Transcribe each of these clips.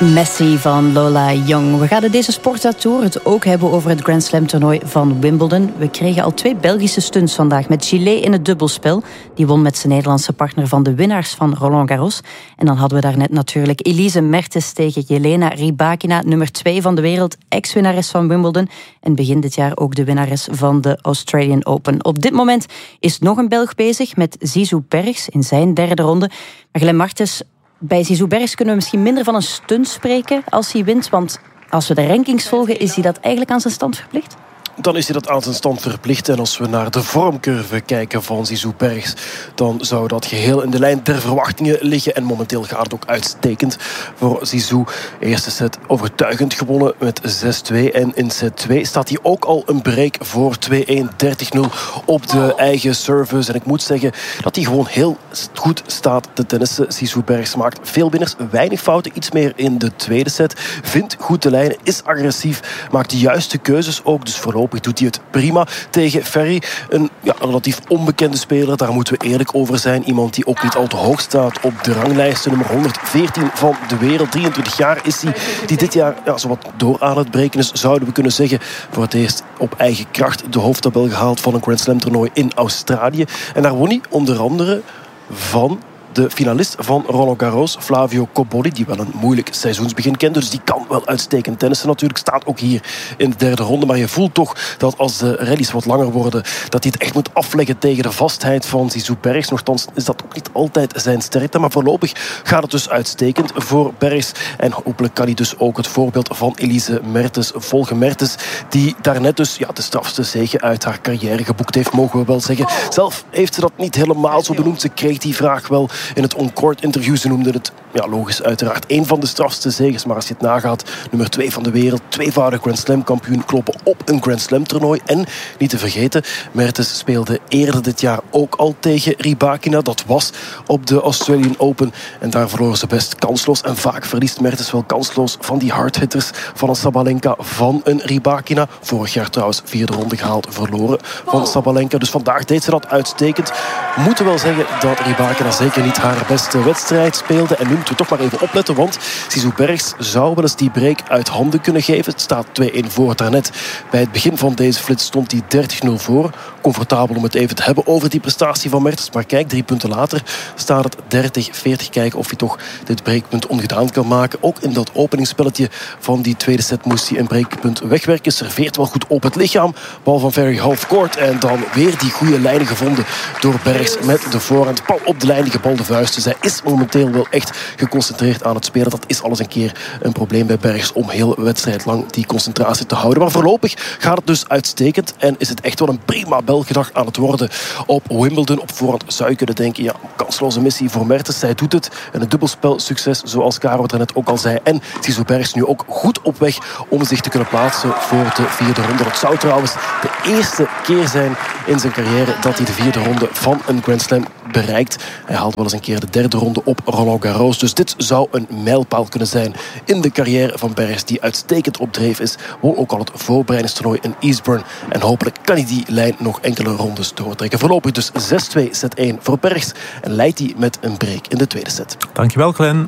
Messi van Lola Young. We gaan in deze Sportza-tour het ook hebben over het Grand Slam toernooi van Wimbledon. We kregen al 2 Belgische stunts vandaag met Gillet in het dubbelspel. Die won met zijn Nederlandse partner van de winnaars van Roland Garros. En dan hadden we daarnet natuurlijk Elise Mertens tegen Jelena Rybakina, nummer 2 van de wereld, ex-winnares van Wimbledon en begin dit jaar ook de winnares van de Australian Open. Op dit moment is nog een Belg bezig met Zizou Bergs in zijn derde ronde. Maar Glenn Martens, bij Zizou Bergs kunnen we misschien minder van een stunt spreken als hij wint. Want als we de rankings volgen, is hij dat eigenlijk aan zijn stand verplicht? Dan is hij dat aan zijn stand verplicht. En als we naar de vormcurve kijken van Zizou Bergs, dan zou dat geheel in de lijn der verwachtingen liggen. En momenteel gaat het ook uitstekend voor Zizou. Eerste set overtuigend gewonnen met 6-2. En in set 2 staat hij ook al een break voor 2-1, 30-0 op de eigen service. En ik moet zeggen dat hij gewoon heel goed staat te tennissen. Zizou Bergs maakt veel winners, weinig fouten. Iets meer in de tweede set. Vindt goed de lijnen, is agressief, maakt de juiste keuzes ook. Dus voorlopig doet hij het prima tegen Ferry. Een relatief onbekende speler, daar moeten we eerlijk over zijn. Iemand die ook niet al te hoog staat op de ranglijst. Nummer 114 van de wereld. 23 jaar is hij, die dit jaar zowat door aan het breken is, zouden we kunnen zeggen. Voor het eerst op eigen kracht de hoofdtabel gehaald van een Grand Slam toernooi in Australië. En daar won hij onder andere van de finalist van Roland Garros, Flavio Cobolli, die wel een moeilijk seizoensbegin kende. Dus die kan wel uitstekend tennissen natuurlijk. Staat ook hier in de derde ronde. Maar je voelt toch dat als de rallies wat langer worden, dat hij het echt moet afleggen tegen de vastheid van Zizou Bergs. Nochtans is dat ook niet altijd zijn sterkte. Maar voorlopig gaat het dus uitstekend voor Bergs. En hopelijk kan hij dus ook het voorbeeld van Elise Mertens volgen. Mertens, die daarnet dus de strafste zege uit haar carrière geboekt heeft, mogen we wel zeggen. Zelf heeft ze dat niet helemaal zo benoemd. Ze kreeg die vraag wel in het on-court interview. Ze noemde het, logisch uiteraard, een van de strafste zegens. Maar als je het nagaat, nummer 2 van de wereld, tweevoudig Grand Slam kampioen, kloppen op een Grand Slam toernooi. En, niet te vergeten, Mertens speelde eerder dit jaar ook al tegen Rybakina. Dat was op de Australian Open. En daar verloor ze best kansloos. En vaak verliest Mertens wel kansloos van die hardhitters, van een Sabalenka, van een Rybakina. Vorig jaar trouwens 4e ronde gehaald, verloren van Sabalenka. Dus vandaag deed ze dat uitstekend. We moeten wel zeggen dat Rybakina zeker niet haar beste wedstrijd speelde. En nu moeten we toch maar even opletten, want Zizou Bergs zou wel eens die break uit handen kunnen geven. Het staat 2-1 voor daarnet. Bij het begin van deze flits stond hij 30-0 voor. Comfortabel om het even te hebben over die prestatie van Mertens. Maar kijk, 3 punten later staat het 30-40. Kijken of hij toch dit breakpunt ongedaan kan maken. Ook in dat openingsspelletje van die tweede set moest hij een breakpunt wegwerken. Serveert wel goed op het lichaam. Bal van Ferry half court. En dan weer die goede lijnen gevonden door Bergs met de voorhand. Pal op de lijn, die gebalde vuist. Dus hij is momenteel wel echt geconcentreerd aan het spelen. Dat is alles een keer een probleem bij Bergs om heel wedstrijd lang die concentratie te houden. Maar voorlopig gaat het dus uitstekend en is het echt wel een prima Belgedag aan het worden op Wimbledon. Op voorhand zou je kunnen denken, kansloze missie voor Mertens. Zij doet het. En een dubbelspel succes, zoals Caro daarnet ook al zei. En Zizou Bergs nu ook goed op weg om zich te kunnen plaatsen voor de 4e ronde. Dat zou trouwens de eerste keer zijn in zijn carrière dat hij de 4e ronde van een Grand Slam bereikt. Hij haalt wel eens een keer de 3e ronde op Roland Garros. Dus dit zou een mijlpaal kunnen zijn in de carrière van Bergs, die uitstekend op dreef is. Won ook al het voorbereidingstoernooi in Eastbourne. En hopelijk kan hij die lijn nog enkele rondes doortrekken. Voorlopig dus 6-2, set 1 voor Bergs. En leidt hij met een break in de tweede set. Dankjewel, Glenn.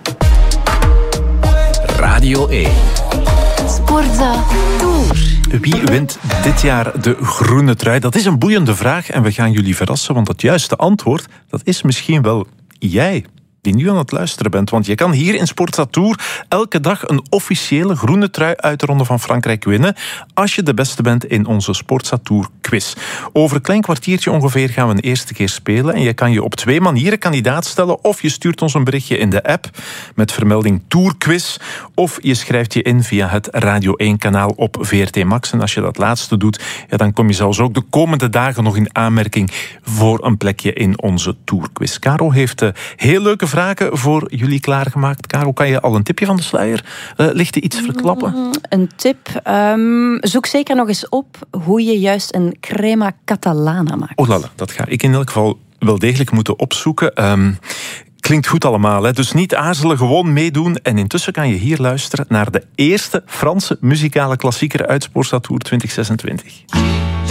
Radio 1. Sportza Tour. Wie wint dit jaar de groene trui? Dat is een boeiende vraag en we gaan jullie verrassen, want het juiste antwoord, dat is misschien wel jij die nu aan het luisteren bent. Want je kan hier in Sportza Tour elke dag een officiële groene trui uit de Ronde van Frankrijk winnen als je de beste bent in onze Sportza Tour quiz. Over een klein kwartiertje ongeveer gaan we een eerste keer spelen en je kan je op 2 manieren kandidaat stellen. Of je stuurt ons een berichtje in de app met vermelding Tourquiz, of je schrijft je in via het Radio 1 kanaal op VRT Max. En als je dat laatste doet, dan kom je zelfs ook de komende dagen nog in aanmerking voor een plekje in onze Tourquiz. Caro heeft heel leuke vragen voor jullie klaargemaakt. Caro, kan je al een tipje van de sluier lichten, iets verklappen? Een tip. Zoek zeker nog eens op hoe je juist een crema catalana maakt. Oh lala, dat ga ik in elk geval wel degelijk moeten opzoeken. Klinkt goed allemaal, hè? Dus niet aarzelen, gewoon meedoen. En intussen kan je hier luisteren naar de eerste Franse muzikale klassieker uit Sportza Tour 2026.